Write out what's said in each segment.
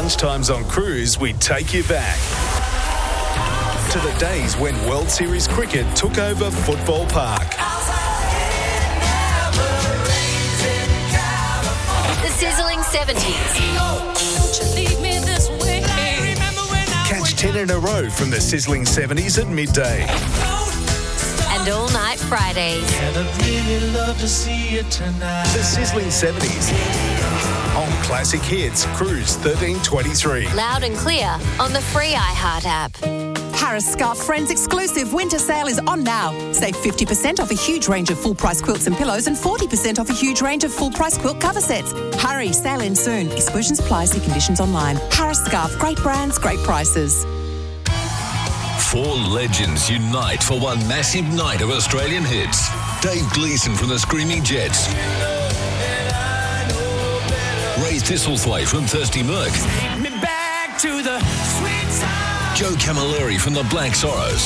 lunchtimes on Cruise, we take you back to the days when World Series cricket took over Football Park. The sizzling 70s. Catch 10 in a row from the sizzling 70s at midday. And all-night Fridays. The sizzling 70s on Classic Hits, Cruise 1323. Loud and clear on the free iHeart app. Harris Scarf Friends exclusive winter sale is on now. Save 50% off a huge range of full-price quilts and pillows and 40% off a huge range of full-price quilt cover sets. Hurry, sale ends soon. Exclusions apply, see conditions online. Harris Scarf, great brands, great prices. Four legends unite for one massive night of Australian hits. Dave Gleeson from the Screaming Jets. Ray Thistlethwaite from Thirsty Merc. Take me back to the sweet time. Joe Camilleri from the Black Sorrows.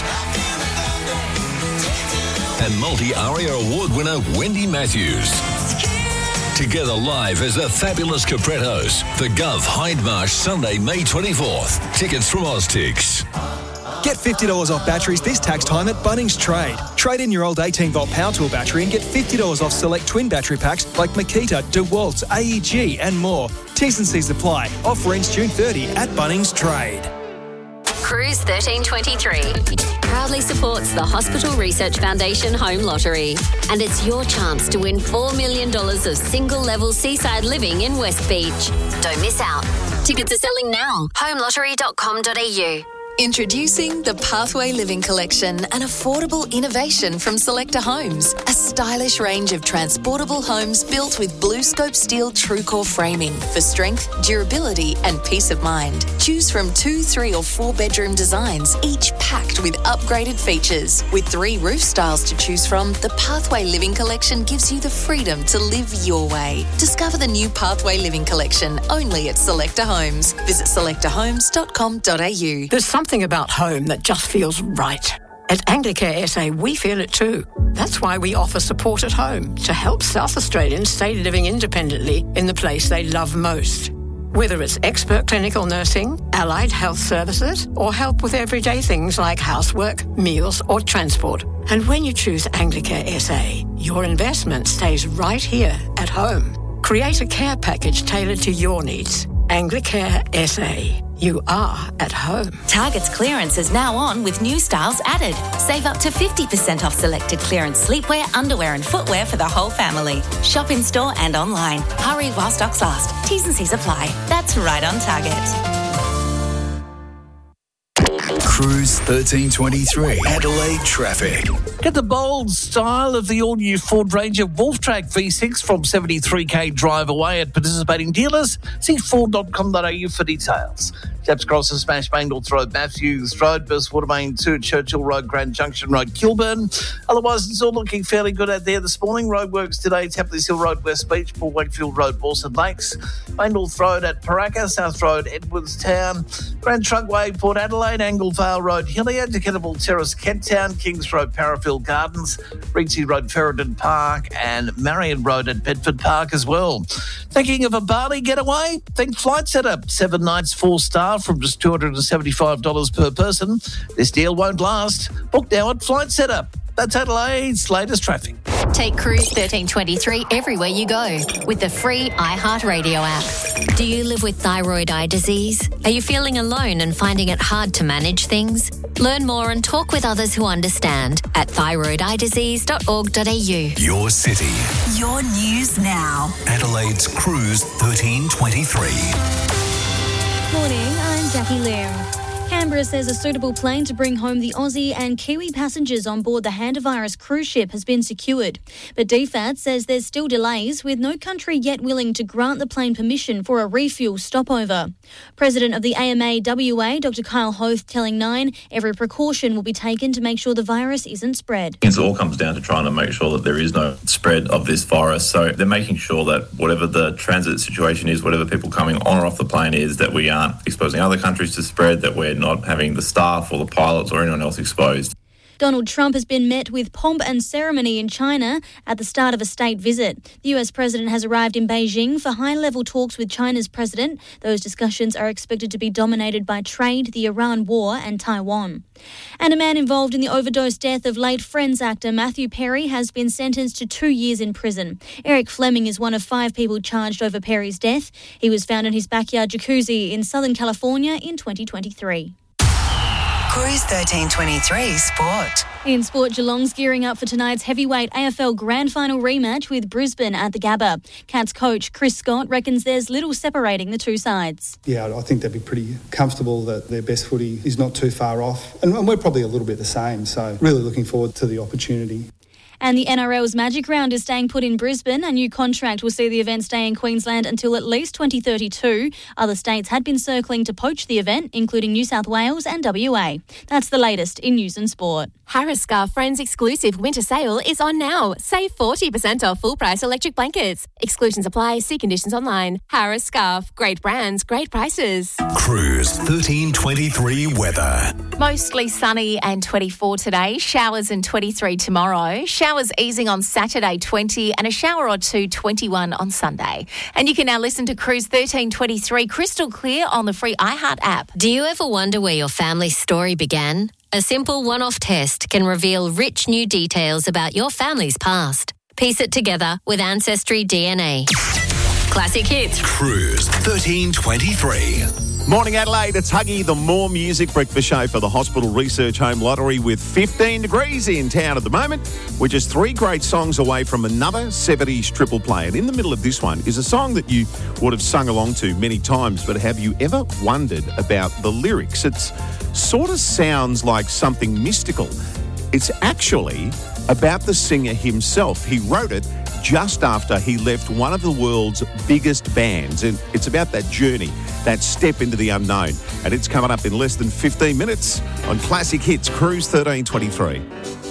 And multi-ARIA award winner Wendy Matthews. Together live as the fabulous Caprettos. The Gov Hyde March, Sunday, May 24th. Tickets from Oztix. Get $50 off batteries this tax time at Bunnings Trade. Trade in your old 18-volt power tool battery and get $50 off select twin battery packs like Makita, DeWalt, AEG and more. T's and C's apply. Offer ends June 30 at Bunnings Trade. Cruise 1323 proudly supports the Hospital Research Foundation Home Lottery. And it's your chance to win $4 million of single-level seaside living in West Beach. Don't miss out. Tickets are selling now. homelottery.com.au. Introducing the Pathway Living Collection, an affordable innovation from Selector Homes. A stylish range of transportable homes built with BlueScope steel TrueCore framing for strength, durability and peace of mind. Choose from 2, 3 or 4 bedroom designs, each packed with upgraded features. With 3 roof styles to choose from, the Pathway Living Collection gives you the freedom to live your way. Discover the new Pathway Living Collection only at Selector Homes. Visit selectorhomes.com.au. There's something about home that just feels right. At Anglicare SA, we feel it too. That's why we offer support at home to help South Australians stay living independently in the place they love most. Whether it's expert clinical nursing, allied health services, or help with everyday things like housework, meals, or transport. And when you choose Anglicare SA, your investment stays right here at home. Create a care package tailored to your needs. Anglicare SA. You are at home. Target's clearance is now on with new styles added. Save up to 50% off selected clearance sleepwear, underwear and footwear for the whole family. Shop in store and online. Hurry while stocks last. T's and C's apply. That's right on Target. Cruise 1323 Adelaide traffic. Get the bold style of the all-new Ford Ranger Wolftrack V6 from 73k drive away at participating dealers. See Ford.com.au for details. Chaps Cross, Smash Bangles Road, Matthews Road, Burst Watermain 2, Churchill Road, Grand Junction Road, Kilburn. Otherwise, it's all looking fairly good out there this morning. Roadworks today, Tapley Hill Road, West Beach, Port Wakefield Road, Mawson Lakes, Bainnorth Road at Paraka, South Road, Edwardstown, Grand Trunkway, Port Adelaide, Anglevale Road, Hillier, Decatable Terrace, Kent Town, Kings Road, Parafield Gardens, Reetsy Road, Ferryden Park, and Marion Road at Bedford Park as well. Thinking of a Bali getaway? Think Flight Setup. 7 nights, 4-star from just $275 per person. This deal won't last. Book now at Flight Setup. That's Adelaide's latest traffic. Take Cruise 1323 everywhere you go with the free iHeartRadio app. Do you live with thyroid eye disease? Are you feeling alone and finding it hard to manage things? Learn more and talk with others who understand at thyroideyedisease.org.au. Your city. Your news now. Adelaide's Cruise 1323. Morning, I'm Jackie Lim. Canberra says a suitable plane to bring home the Aussie and Kiwi passengers on board the Handavirus cruise ship has been secured. But DFAT says there's still delays, with no country yet willing to grant the plane permission for a refuel stopover. President of the AMA WA, Dr Kyle Hoth, telling Nine every precaution will be taken to make sure the virus isn't spread. It all comes down to trying to make sure that there is no spread of this virus. So they're making sure that whatever the transit situation is, whatever people coming on or off the plane is, that we aren't exposing other countries to spread, that we're not having the staff or the pilots or anyone else exposed. Donald Trump has been met with pomp and ceremony in China at the start of a state visit. The US president has arrived in Beijing for high-level talks with China's president. Those discussions are expected to be dominated by trade, the Iran war and Taiwan. And a man involved in the overdose death of late Friends actor Matthew Perry has been sentenced to 2 years in prison. Eric Fleming is one of 5 people charged over Perry's death. He was found in his backyard jacuzzi in Southern California in 2023. Cruise 1323 Sport. In sport, Geelong's gearing up for tonight's heavyweight AFL Grand Final rematch with Brisbane at the Gabba. Cats coach Chris Scott reckons there's little separating the two sides. Yeah, I think they'd be pretty comfortable that their best footy is not too far off. And we're probably a little bit the same, so really looking forward to the opportunity. And the NRL's Magic Round is staying put in Brisbane. A new contract will see the event stay in Queensland until at least 2032. Other states had been circling to poach the event, including New South Wales and WA. That's the latest in news and sport. Harris Scarf Friends exclusive winter sale is on now. Save 40% off full price electric blankets. Exclusions apply. See conditions online. Harris Scarf. Great brands, great prices. Cruise 1323 weather. Mostly sunny and 24 today. Showers and 23 tomorrow. Showers easing on Saturday, 20, and a shower or two, 21 on Sunday. And you can now listen to Cruise 1323 crystal clear on the free iHeart app. Do you ever wonder where your family's story began? A simple one-off test can reveal rich new details about your family's past. Piece it together with Ancestry DNA. Classic hits. Cruise 1323. Morning Adelaide, it's Huggy, the More Music breakfast show for the Hospital Research Home Lottery with 15 degrees in town at the moment. We're just 3 great songs away from another 70s triple play. And in the middle of this one is a song that you would have sung along to many times, but have you ever wondered about the lyrics? It sort of sounds like something mystical. It's actually about the singer himself. He wrote it just after he left one of the world's biggest bands. And it's about that journey, that step into the unknown. And it's coming up in less than 15 minutes on Classic Hits Cruise 1323.